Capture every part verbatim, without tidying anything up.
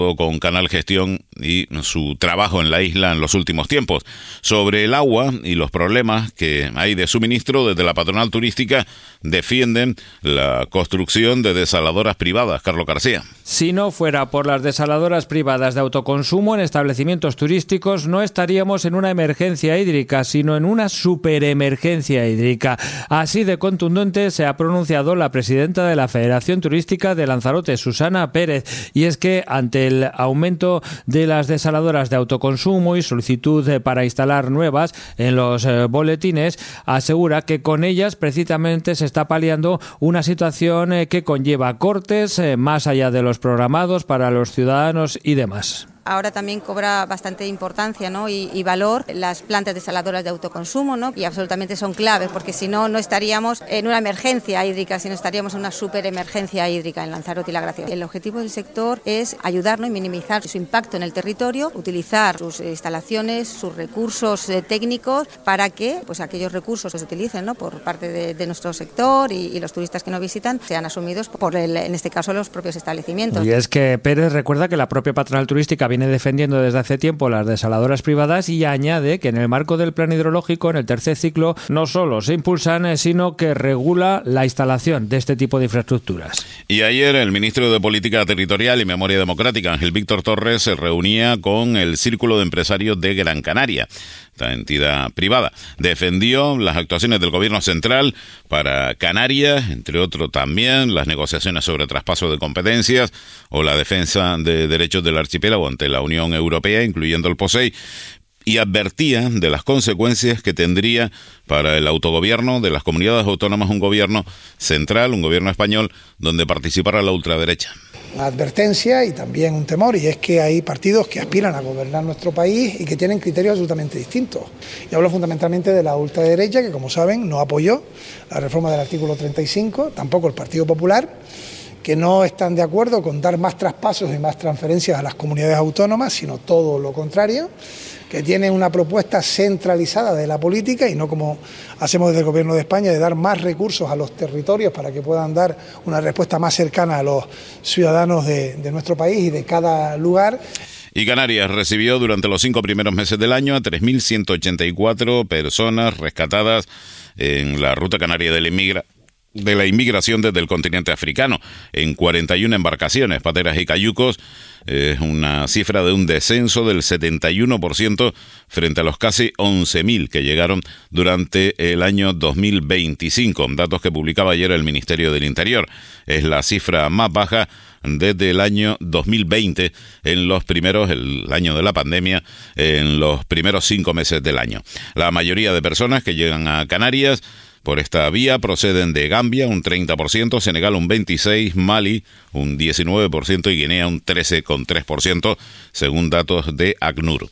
con Canal Gestión y su trabajo en la isla en los últimos tiempos. Sobre el agua y los problemas que hay de suministro, desde la patronal turística defienden la construcción de desaladoras privadas. Carlos García. Si no fuera por las desaladoras privadas de autoconsumo en establecimientos turísticos, no estaríamos en una emergencia hídrica, sino en una superemergencia hídrica. Así de contundente se ha pronunciado la presidenta de la Federación Turística de Lanzarote, Susana Pérez, y es que ante el aumento de las desaladoras de autoconsumo y solicitud para instalar nuevas en los boletines, asegura que con ellas precisamente se está paliando una situación que conlleva cortes más allá de los programados para los ciudadanos y demás. Ahora también cobra bastante importancia, ¿no? y, y valor las plantas desaladoras de autoconsumo, ¿no? Y absolutamente son claves, porque si no, no estaríamos en una emergencia hídrica, sino estaríamos en una superemergencia hídrica en Lanzarote y La Gracia. El objetivo del sector es ayudarnos y minimizar su impacto en el territorio, utilizar sus instalaciones, sus recursos eh, técnicos para que pues, aquellos recursos que se utilicen, ¿no? por parte de, de nuestro sector y, y los turistas que nos visitan sean asumidos por, el, en este caso, los propios establecimientos. Y es que Pérez recuerda que la propia patronal turística viene defendiendo desde hace tiempo las desaladoras privadas y añade que en el marco del plan hidrológico, en el tercer ciclo, no solo se impulsan, sino que regula la instalación de este tipo de infraestructuras. Y ayer el ministro de Política Territorial y Memoria Democrática, Ángel Víctor Torres, se reunía con el Círculo de Empresarios de Gran Canaria, esta entidad privada. Defendió las actuaciones del gobierno central para Canarias, entre otros también las negociaciones sobre traspaso de competencias o la defensa de derechos del archipiélago ante la Unión Europea, incluyendo el POSEI, y advertía de las consecuencias que tendría para el autogobierno de las comunidades autónomas un gobierno central, un gobierno español, donde participara la ultraderecha. Una advertencia y también un temor, y es que hay partidos que aspiran a gobernar nuestro país y que tienen criterios absolutamente distintos. Y hablo fundamentalmente de la ultraderecha, que como saben no apoyó la reforma del artículo treinta y cinco, tampoco el Partido Popular, que no están de acuerdo con dar más traspasos y más transferencias a las comunidades autónomas, sino todo lo contrario, que tienen una propuesta centralizada de la política y no como hacemos desde el Gobierno de España, de dar más recursos a los territorios para que puedan dar una respuesta más cercana a los ciudadanos de, de nuestro país y de cada lugar. Y Canarias recibió durante los cinco primeros meses del año a tres mil ciento ochenta y cuatro personas rescatadas en la ruta canaria de la inmigra de la inmigración desde el continente africano, en cuarenta y una embarcaciones, pateras y cayucos. Es una cifra de un descenso del setenta y uno por ciento frente a los casi once mil que llegaron durante el año dos mil veinticinco, datos que publicaba ayer el Ministerio del Interior. Es la cifra más baja desde el año dos mil veinte, en los primeros, el año de la pandemia, en los primeros cinco meses del año. La mayoría de personas que llegan a Canarias por esta vía proceden de Gambia, un treinta por ciento, Senegal un veintiséis por ciento, Mali un diecinueve por ciento y Guinea un trece coma tres por ciento, según datos de ACNUR.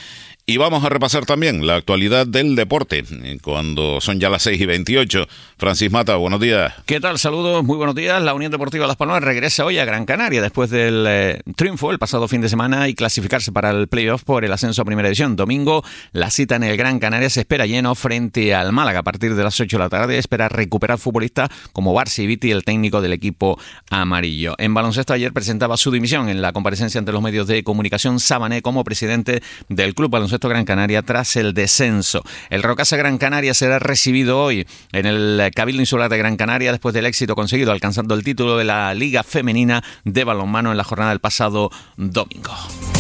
Y vamos a repasar también la actualidad del deporte, cuando son ya las seis y veintiocho. Francis Mata, buenos días. ¿Qué tal? Saludos, muy buenos días. La Unión Deportiva Las Palmas regresa hoy a Gran Canaria después del eh, triunfo el pasado fin de semana y clasificarse para el playoff por el ascenso a Primera División. Domingo, la cita en el Gran Canaria se espera lleno frente al Málaga. A partir de las ocho de la tarde espera recuperar futbolistas como Barsi Viti, el técnico del equipo amarillo. En baloncesto, ayer presentaba su dimisión en la comparecencia ante los medios de comunicación Sabané como presidente del Club Baloncesto Gran Canaria tras el descenso. El Rocasa Gran Canaria será recibido hoy en el Cabildo Insular de Gran Canaria después del éxito conseguido alcanzando el título de la Liga Femenina de Balonmano en la jornada del pasado domingo.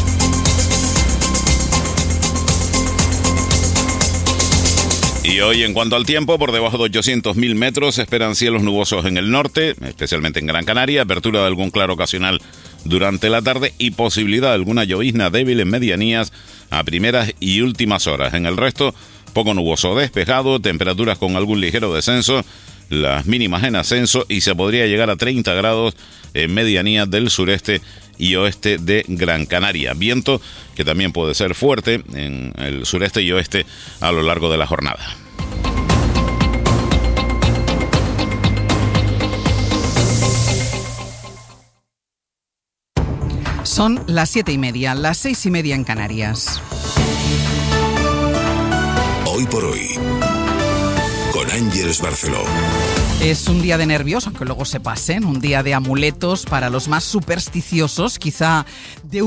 Y hoy, en cuanto al tiempo, por debajo de ochocientos mil metros se esperan cielos nubosos en el norte, especialmente en Gran Canaria, apertura de algún claro ocasional durante la tarde y posibilidad de alguna llovizna débil en medianías a primeras y últimas horas. En el resto, poco nuboso despejado, temperaturas con algún ligero descenso, las mínimas en ascenso y se podría llegar a treinta grados en medianías del sureste y oeste de Gran Canaria. Viento que también puede ser fuerte en el sureste y oeste a lo largo de la jornada. Son las siete y media, las seis y media en Canarias. Hoy por hoy, con Ángeles Barceló. Es un día de nervios, aunque luego se pasen, un día de amuletos para los más supersticiosos, quizá de